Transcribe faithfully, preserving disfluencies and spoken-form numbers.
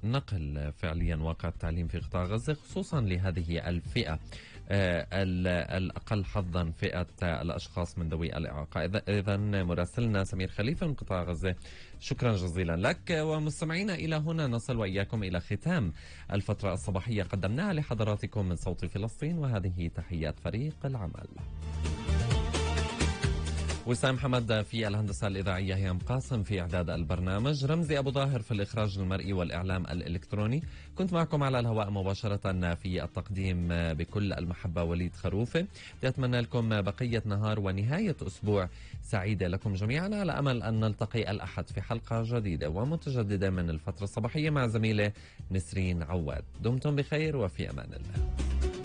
نقل فعليا واقع التعليم في قطاع غزة، خصوصا لهذه الفئة الأقل حظا، فئة الأشخاص من ذوي الإعاقة. إذا مراسلنا سمير خليفة من قطاع غزة، شكرا جزيلا لك. ومستمعينا، إلى هنا نصل وإياكم إلى ختام الفترة الصباحية قدمناها لحضراتكم من صوت فلسطين، وهذه تحيات فريق العمل. وسام حمد في الهندسة الإذاعية، هيام قاسم في إعداد البرنامج، رمزي أبو ظاهر في الإخراج المرئي والإعلام الإلكتروني. كنت معكم على الهواء مباشرة في التقديم بكل المحبة وليد خروفة. أتمنى لكم بقية نهار ونهاية أسبوع سعيدة لكم جميعا، على أمل أن نلتقي الأحد في حلقة جديدة ومتجددة من الفترة الصباحية مع زميلة نسرين عواد. دمتم بخير وفي أمان الله.